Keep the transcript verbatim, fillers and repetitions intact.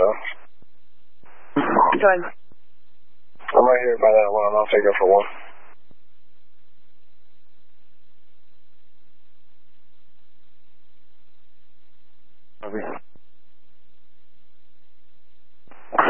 though. Go ahead. I'm right here by that one. I'll take her for one. Okay.